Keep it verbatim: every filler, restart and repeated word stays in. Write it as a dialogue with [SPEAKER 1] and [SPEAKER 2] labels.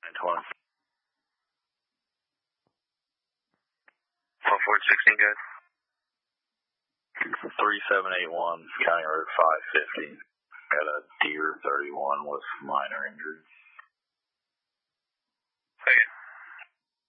[SPEAKER 1] nine twenty.
[SPEAKER 2] one four sixteen, guys.
[SPEAKER 1] three seven eight one, County Road five fifty. Got a deer thirty-one with minor injuries.